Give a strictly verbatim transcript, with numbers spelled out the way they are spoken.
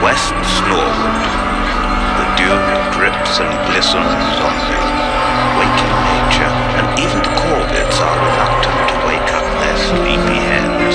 West Norwood, the dew drips and glistens on